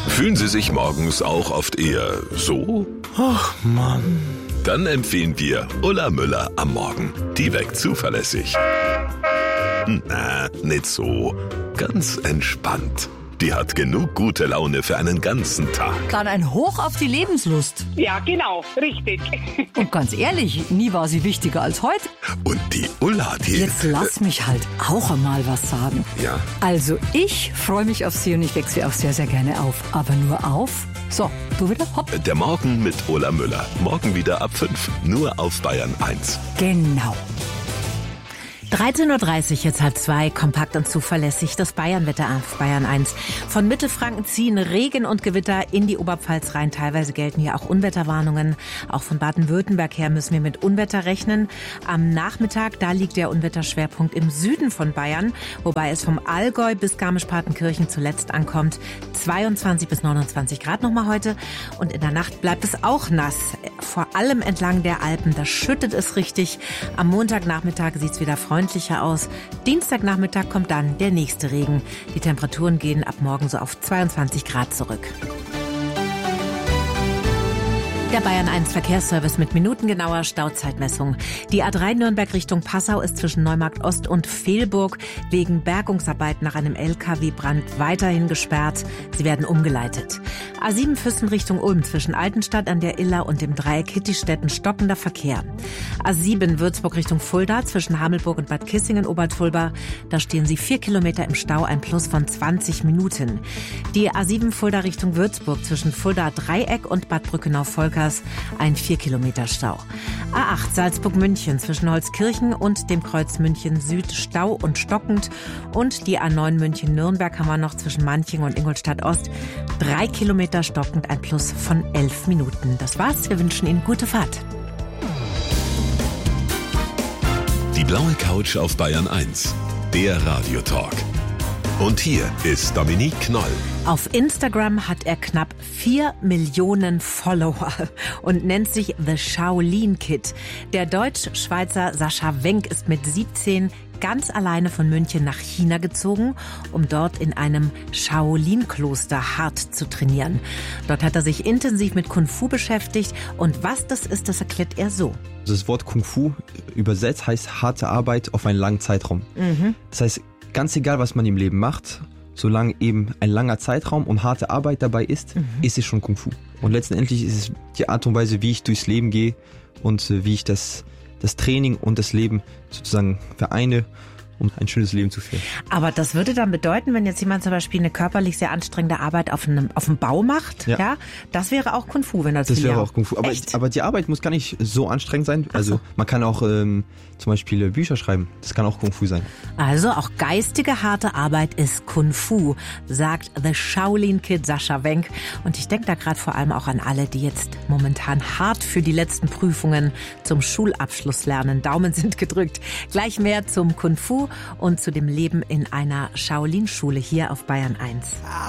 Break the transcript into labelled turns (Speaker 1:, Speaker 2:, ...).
Speaker 1: Fühlen Sie sich morgens auch oft eher so?
Speaker 2: Ach Mann.
Speaker 1: Dann empfehlen wir Ulla Müller am Morgen. Die weckt zuverlässig. Na, nicht so. Ganz entspannt. Die hat genug gute Laune für einen ganzen Tag.
Speaker 3: Dann ein Hoch auf die Lebenslust.
Speaker 4: Ja, genau, richtig.
Speaker 3: Und ganz ehrlich, nie war sie wichtiger als heute.
Speaker 1: Und die Ulla, die...
Speaker 3: Jetzt lass mich halt auch einmal was sagen.
Speaker 1: Ja.
Speaker 3: Also ich freue mich auf sie und ich wecke sie auch sehr, sehr gerne auf. Aber nur auf. So, du wieder? Hopp.
Speaker 1: Der Morgen mit Ulla Müller. Morgen wieder ab 5. Nur auf Bayern 1.
Speaker 3: Genau.
Speaker 5: 13.30 Uhr, jetzt 1:30, kompakt und zuverlässig, das Bayernwetter auf Bayern 1. Von Mittelfranken ziehen Regen und Gewitter in die Oberpfalz rein. Teilweise gelten hier auch Unwetterwarnungen. Auch von Baden-Württemberg her müssen wir mit Unwetter rechnen. Am Nachmittag, da liegt der Unwetterschwerpunkt im Süden von Bayern, wobei es vom Allgäu bis Garmisch-Partenkirchen zuletzt ankommt. 22 bis 29 Grad nochmal heute. Und in der Nacht bleibt es auch nass. Vor allem entlang der Alpen, da schüttet es richtig. Am Montagnachmittag sieht es wieder freundlicher aus. Dienstagnachmittag kommt dann der nächste Regen. Die Temperaturen gehen ab morgen so auf 22 Grad zurück. Der Bayern 1 Verkehrsservice mit minutengenauer Stauzeitmessung. Die A3 Nürnberg Richtung Passau ist zwischen Neumarkt Ost und Vehlburg wegen Bergungsarbeit nach einem LKW-Brand weiterhin gesperrt. Sie werden umgeleitet. A7 Füssen Richtung Ulm zwischen Altenstadt an der Iller und dem Dreieck Hittistetten stockender Verkehr. A7 Würzburg Richtung Fulda zwischen Hamelburg und Bad Kissingen-Obertfulbach. Da stehen Sie 4 Kilometer im Stau, ein Plus von 20 Minuten. Die A7 Fulda Richtung Würzburg zwischen Fulda Dreieck und Bad Brückenau-Volkers ein 4 Kilometer Stau. A8 Salzburg-München zwischen Holzkirchen und dem Kreuz München Süd Stau und stockend. Und die A9 München-Nürnberg haben wir noch zwischen Manching und Ingolstadt Ost 3 Kilometer stockend, ein Plus von 11 Minuten. Das war's, wir wünschen Ihnen gute Fahrt.
Speaker 1: Die blaue Couch auf Bayern 1. Der Radiotalk. Und hier ist Dominique Knoll.
Speaker 5: Auf Instagram hat er knapp 4 Millionen Follower und nennt sich The Shaolin Kid. Der Deutsch-Schweizer Sascha Wenk ist mit 17 ganz alleine von München nach China gezogen, um dort in einem Shaolin-Kloster hart zu trainieren. Dort hat er sich intensiv mit Kung Fu beschäftigt und was das ist, das erklärt er so.
Speaker 2: Das Wort Kung Fu übersetzt heißt harte Arbeit auf einen langen Zeitraum. Das heißt, ganz egal, was man im Leben macht, solange eben ein langer Zeitraum und harte Arbeit dabei ist, ist es schon Kung Fu. Und letztendlich ist es die Art und Weise, wie ich durchs Leben gehe und wie ich das Training und das Leben sozusagen vereine, um ein schönes Leben zu führen.
Speaker 5: Aber das würde dann bedeuten, wenn jetzt jemand zum Beispiel eine körperlich sehr anstrengende Arbeit auf einem Bau macht, ja, das wäre auch Kung Fu, wenn das
Speaker 2: wäre auch Kung Fu. Aber die Arbeit muss gar nicht so anstrengend sein. Also man kann auch zum Beispiel Bücher schreiben. Das kann auch Kung Fu sein.
Speaker 5: Also auch geistige, harte Arbeit ist Kung Fu, sagt The Shaolin Kid Sascha Wenk. Und ich denke da gerade vor allem auch an alle, die jetzt momentan hart für die letzten Prüfungen zum Schulabschluss lernen. Daumen sind gedrückt. Gleich mehr zum Kung Fu und zu dem Leben in einer Shaolin-Schule hier auf Bayern 1.